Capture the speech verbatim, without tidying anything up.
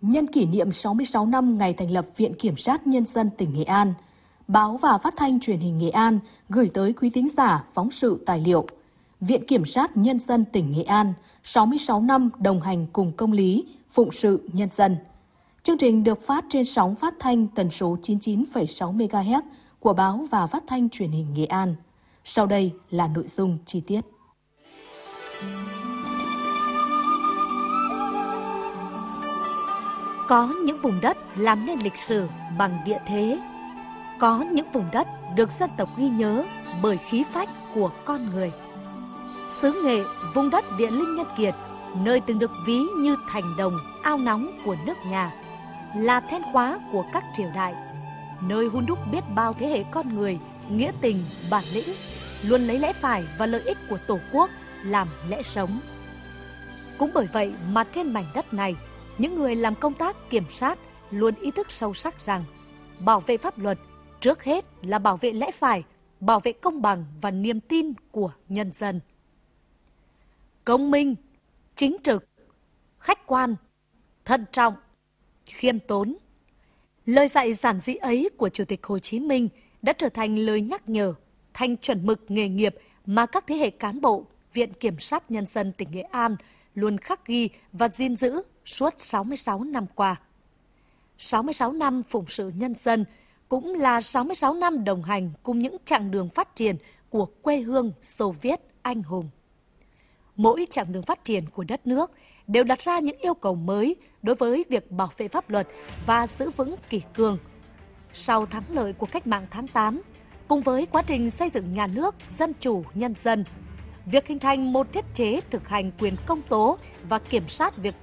Nhân kỷ niệm sáu mươi sáu năm ngày thành lập Viện Kiểm sát Nhân dân tỉnh Nghệ An, Báo và Phát thanh Truyền hình Nghệ An gửi tới quý thính giả phóng sự tài liệu Viện Kiểm sát Nhân dân tỉnh Nghệ An sáu mươi sáu năm đồng hành cùng công lý, phụng sự nhân dân. Chương trình được phát trên sóng phát thanh tần số chín mươi chín phẩy sáu mê ga héc của Báo và Phát thanh Truyền hình Nghệ An. Sau đây là nội dung chi tiết. Có những vùng đất làm nên lịch sử bằng địa thế. Có những vùng đất được dân tộc ghi nhớ bởi khí phách của con người. Xứ Nghệ, vùng đất địa linh nhân kiệt, nơi từng được ví như thành đồng, ao nóng của nước nhà, là then khóa của các triều đại, nơi hun đúc biết bao thế hệ con người, nghĩa tình, bản lĩnh, luôn lấy lẽ phải và lợi ích của Tổ quốc làm lẽ sống. Cũng bởi vậy mà trên mảnh đất này, những người làm công tác kiểm sát luôn ý thức sâu sắc rằng bảo vệ pháp luật trước hết là bảo vệ lẽ phải, bảo vệ công bằng và niềm tin của nhân dân. Công minh, chính trực, khách quan, thận trọng, khiêm tốn. Lời dạy giản dị ấy của Chủ tịch Hồ Chí Minh đã trở thành lời nhắc nhở, thành chuẩn mực nghề nghiệp mà các thế hệ cán bộ Viện Kiểm sát Nhân dân tỉnh Nghệ An luôn khắc ghi và gìn giữ suốt sáu mươi sáu năm qua. sáu mươi sáu năm phụng sự nhân dân cũng là sáu mươi sáu năm đồng hành cùng những chặng đường phát triển của quê hương Xô Viết anh hùng. Mỗi chặng đường phát triển của đất nước đều đặt ra những yêu cầu mới đối với việc bảo vệ pháp luật và giữ vững kỷ cương. Sau thắng lợi của cách mạng tháng tám, cùng với quá trình xây dựng nhà nước dân chủ nhân dân, việc hình thành một thiết chế thực hành quyền công tố và kiểm soát việc